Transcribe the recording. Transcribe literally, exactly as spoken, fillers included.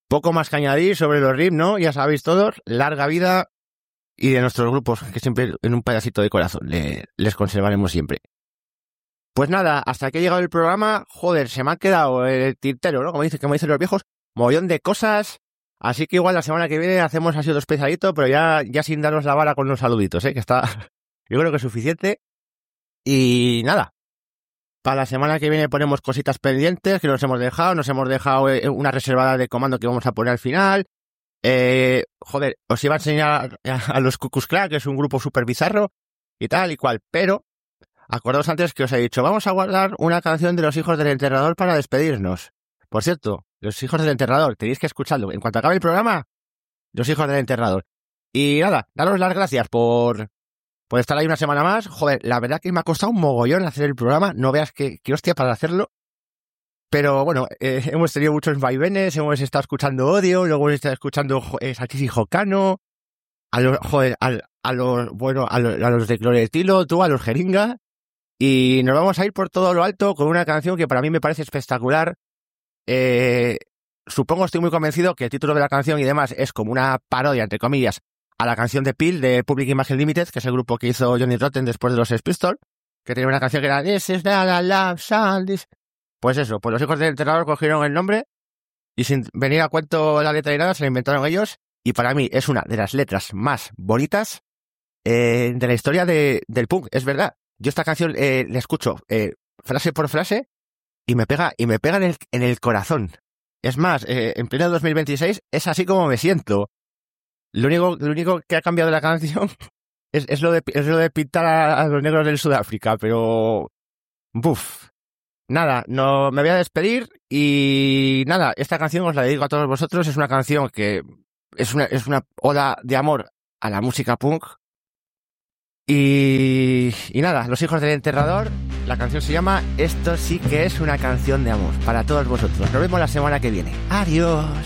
poco más que añadir sobre los R I M, ¿no? Ya sabéis todos, larga vida y de nuestros grupos, que siempre en un pedacito de corazón le, les conservaremos siempre. Pues nada, hasta que ha llegado el programa, joder, se me ha quedado el tintero, ¿no? Como dicen, como dicen los viejos, mogollón de cosas. Así que igual la semana que viene hacemos así otro especialito, pero ya, ya sin darnos la vara con los saluditos, ¿eh? Que está, yo creo que es suficiente. Y nada, para la semana que viene ponemos cositas pendientes que nos hemos dejado. Nos hemos dejado una reservada de comando que vamos a poner al final. Eh, joder, os iba a enseñar a, a los Ku Klux Klan, que es un grupo súper bizarro y tal y cual, pero acordaos antes que os he dicho, vamos a guardar una canción de los Hijos del Enterrador para despedirnos. Por cierto, los Hijos del Enterrador, tenéis que escucharlo. En cuanto acabe el programa, los Hijos del Enterrador. Y nada, daros las gracias por, por estar ahí una semana más. Joder, la verdad que me ha costado un mogollón hacer el programa. No veas qué hostia para hacerlo. Pero bueno, eh, hemos tenido muchos vaivenes, hemos estado escuchando Odio, luego hemos estado escuchando eh, Salchis y Jocano, a los, joder, a, a los, bueno, a los, a los de Cloretilo, tú, a los Jeringa. Y nos vamos a ir por todo lo alto con una canción que para mí me parece espectacular. Eh, supongo, estoy muy convencido que el título de la canción y demás es como una parodia, entre comillas, a la canción de Peel de Public Image Limited, que es el grupo que hizo Johnny Rotten después de los Sex Pistols, que tenía una canción que era This is not a love song, this... Pues eso, pues los Hijos del Enterrador cogieron el nombre y sin venir a cuento la letra y nada, se la inventaron ellos, y para mí es una de las letras más bonitas eh, de la historia de, del punk. Es verdad, yo esta canción eh, la escucho eh, frase por frase y me pega y me pega en el, en el corazón. Es más, eh, en pleno dos mil veintiséis es así como me siento. Lo único, lo único que ha cambiado de la canción es, es, lo, de, es lo de pintar a, a los negros del Sudáfrica, pero... Buf. Nada, no me voy a despedir y nada, esta canción os la dedico a todos vosotros. Es una canción que es una, es una oda de amor a la música punk. Y, y nada, Los Hijos del Enterrador, la canción se llama Esto sí que es una canción de amor para todos vosotros. Nos vemos la semana que viene. Adiós.